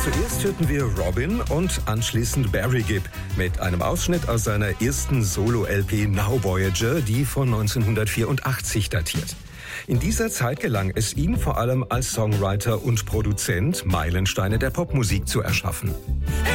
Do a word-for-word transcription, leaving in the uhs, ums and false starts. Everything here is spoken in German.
Zuerst hörten wir Robin und anschließend Barry Gibb mit einem Ausschnitt aus seiner ersten Solo-L P Now Voyager, die von neunzehnhundertvierundachtzig datiert. In dieser Zeit gelang es ihm vor allem als Songwriter und Produzent Meilensteine der Popmusik zu erschaffen.